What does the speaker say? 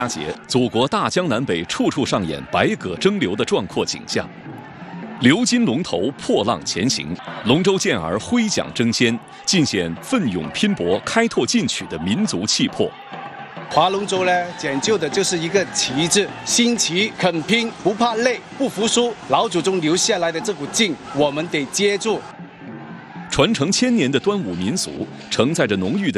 佳节，祖国大江南北处处上演百舸争流的壮阔景象。流金龙头破浪前行，龙舟健儿挥桨争先，尽显奋勇拼搏、开拓进取的民族气魄。 划龙舟呢，讲究的就是一个旗帜，新奇、肯拼、不怕累、不服输。老祖宗留下来的这股劲，我们得接住。 传承1000年的端午民俗，承载着浓郁的